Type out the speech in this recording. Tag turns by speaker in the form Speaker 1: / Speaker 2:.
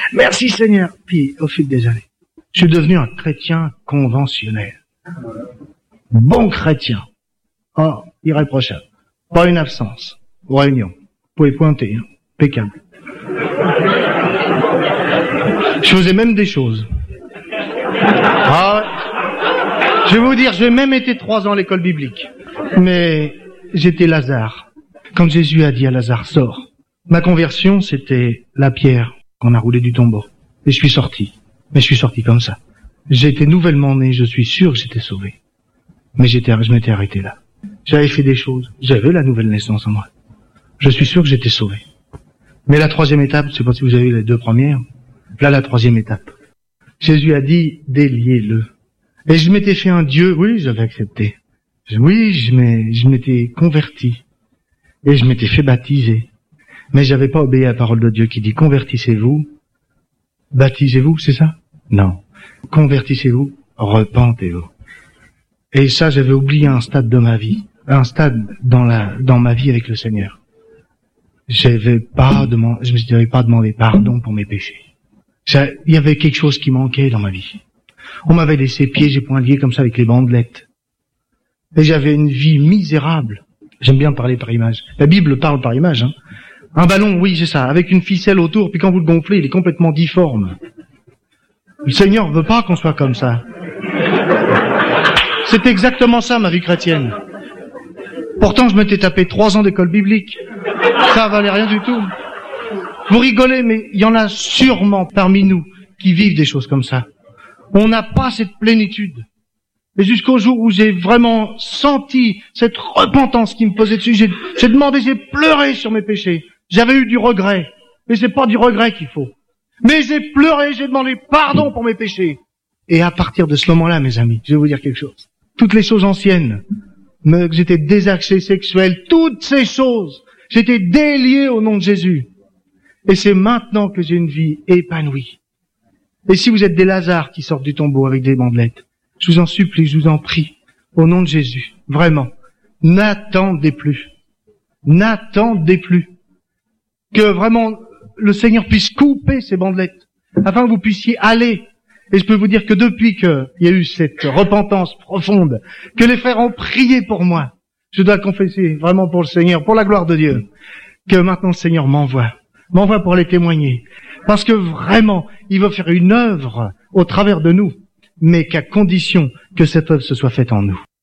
Speaker 1: Merci Seigneur. Puis, au fil des années, je suis devenu un chrétien conventionnel. Bon chrétien. Oh, irréprochable. Pas une absence. Aux réunions. Vous pouvez pointer, hein. Impeccable. Je faisais même des choses. Ah, je vais vous dire, j'ai même été 3 ans à l'école biblique. Mais j'étais Lazare. Quand Jésus a dit à Lazare, sors. Ma conversion, c'était la pierre qu'on a roulée du tombeau. Et je suis sorti. Mais je suis sorti comme ça. J'étais nouvellement né, je suis sûr que j'étais sauvé. Mais je m'étais arrêté là. J'avais fait des choses. J'avais la nouvelle naissance en moi. Je suis sûr que j'étais sauvé. Mais la 3e étape, je sais pas si vous avez vu les 2 premières. Là, la 3e étape. Jésus a dit, déliez-le. Et je m'étais fait un Dieu, oui, j'avais accepté. Oui, je m'étais converti. Et je m'étais fait baptiser. Mais j'avais pas obéi à la parole de Dieu qui dit, convertissez-vous, baptisez-vous, c'est ça? Non. Convertissez-vous, repentez-vous. Et ça, j'avais oublié un stade de ma vie. Un stade dans ma vie avec le Seigneur. Je n'avais pas demandé pardon pour mes péchés. Il y avait quelque chose qui manquait dans ma vie. On m'avait laissé pieds et poings liés comme ça avec les bandelettes. Et j'avais une vie misérable. J'aime bien parler par image. La Bible parle par image, hein. Un ballon, oui, c'est ça, avec une ficelle autour, puis quand vous le gonflez, il est complètement difforme. Le Seigneur veut pas qu'on soit comme ça. C'est exactement ça, ma vie chrétienne. Pourtant, je m'étais tapé 3 ans d'école biblique. Ça valait rien du tout. Vous rigolez, mais il y en a sûrement parmi nous qui vivent des choses comme ça. On n'a pas cette plénitude. Et jusqu'au jour où j'ai vraiment senti cette repentance qui me posait dessus, j'ai demandé, j'ai pleuré sur mes péchés. J'avais eu du regret. Mais c'est pas du regret qu'il faut. Mais j'ai pleuré, j'ai demandé pardon pour mes péchés. Et à partir de ce moment-là, mes amis, je vais vous dire quelque chose. Toutes les choses anciennes, que j'étais désaxé sexuel, toutes ces choses, j'étais délié au nom de Jésus. Et c'est maintenant que j'ai une vie épanouie. Et si vous êtes des Lazars qui sortent du tombeau avec des bandelettes, je vous en supplie, je vous en prie, au nom de Jésus, vraiment, n'attendez plus. N'attendez plus. Que vraiment le Seigneur puisse couper ces bandelettes, afin que vous puissiez aller. Et je peux vous dire que depuis qu'il y a eu cette repentance profonde, que les frères ont prié pour moi, je dois confesser vraiment pour le Seigneur, pour la gloire de Dieu, que maintenant le Seigneur m'envoie pour les témoigner. Parce que vraiment, il veut faire une œuvre au travers de nous, mais qu'à condition que cette œuvre se soit faite en nous.